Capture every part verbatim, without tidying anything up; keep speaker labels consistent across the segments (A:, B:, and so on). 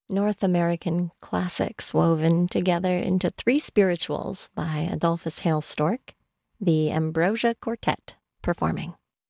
A: North American classics woven together into three spirituals by Adolphus Hale Stork, the Ambrosia Quartet performing.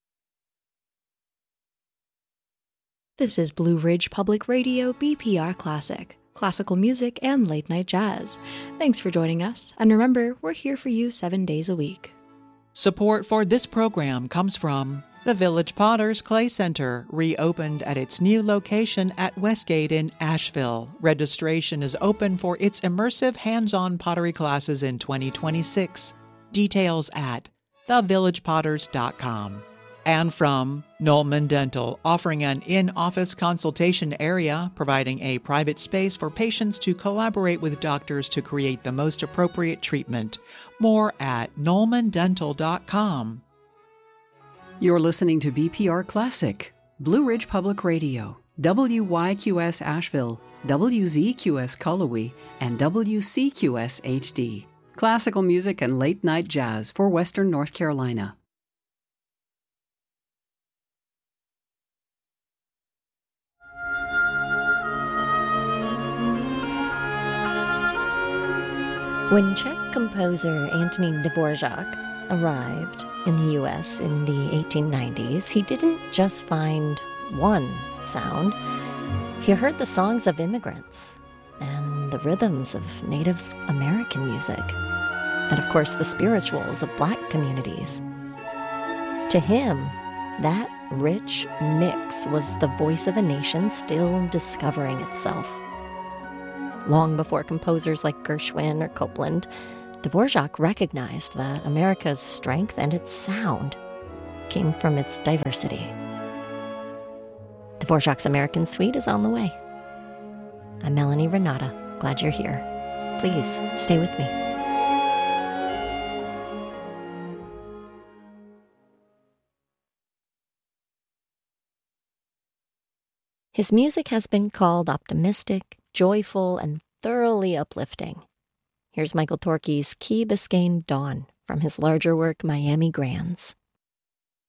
B: This is Blue Ridge Public Radio B P R Classic, classical music and late night jazz. Thanks for joining us, and remember, we're here for you seven days a week.
C: Support for this program comes from the Village Potters Clay Center, reopened at its new location at Westgate in Asheville. Registration is open for its immersive hands-on pottery classes in twenty twenty-six. Details at the village potters dot com. And from Nolman Dental, offering an in-office consultation area, providing a private space for patients to collaborate with doctors to create the most appropriate treatment. More at nolman dental dot com.
D: You're listening to B P R Classic, Blue Ridge Public Radio, W Y Q S Asheville, W Z Q S Cullowhee, and W C Q S H D. Classical music and late-night jazz for Western North Carolina.
A: When Czech composer Antonín Dvořák arrived in the U S in the eighteen nineties, he didn't just find one sound. He heard the songs of immigrants and the rhythms of Native American music, and of course the spirituals of Black communities. To him, that rich mix was the voice of a nation still discovering itself. Long before composers like Gershwin or Copland, Dvořák recognized that America's strength and its sound came from its diversity. Dvořák's American Suite is on the way. I'm Melanie Renata. Glad you're here. Please stay with me. His music has been called optimistic, joyful, and thoroughly uplifting. Here's Michael Torke's Key Biscayne Dawn from his larger work Miami Grands.